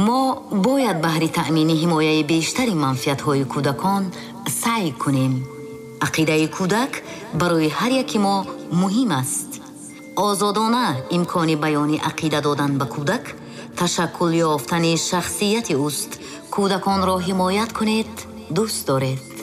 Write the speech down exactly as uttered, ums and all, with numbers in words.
мо бояд баҳри таъмини ҳимояи бештари манфиатҳои кӯдакон саъй кунем. ақидаи кӯдак барои ҳар яки мо муҳим аст. озодона имкони баёни ақида додан ба кӯдак ташаккул ёфтани шахсияти уст. кӯдаконро ҳимоят кунед, дӯст доред.